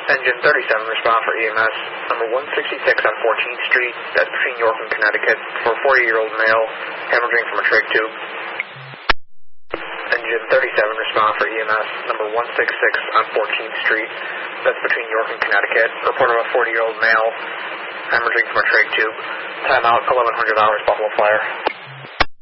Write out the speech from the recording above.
Engine 37, respond for EMS. Number 166 on 14th Street, that's between York and Connecticut, for a 40-year-old male, hemorrhaging from a trach tube. Engine 37, respond for EMS. Number 166 on 14th Street, that's between York and Connecticut, report of a 40-year-old male, hemorrhaging from a trach tube. Timeout, 1100 hours, Buffalo Fire.